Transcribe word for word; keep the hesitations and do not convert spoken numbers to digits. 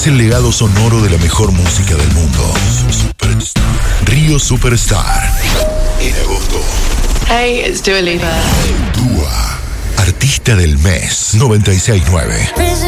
es el legado sonoro de la mejor música del mundo. Río Superstar. En agosto. Hey, it's Dua Lipa. Dua. Artista del mes. noventa y seis nueve.